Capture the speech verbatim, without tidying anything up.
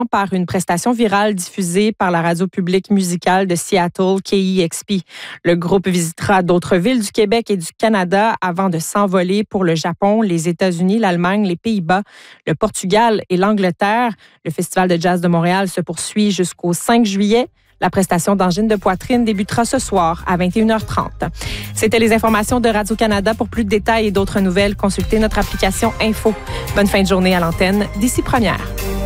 par une prestation virale diffusée par la radio publique musicale de Seattle, K E X P. Le groupe visitera d'autres villes du Québec et du Canada avant de s'envoler pour le Japon, les États-Unis, l'Allemagne, les Pays-Bas, le Portugal et l'Angleterre. Le Festival de jazz de Montréal se poursuit jusqu'au cinq juillet. La prestation d'Angine de poitrine débutera ce soir à vingt et une heures trente. C'était les informations de Radio-Canada. Pour plus de détails et d'autres nouvelles, consultez notre application Info. Bonne fin de journée à l'antenne d'ici Première.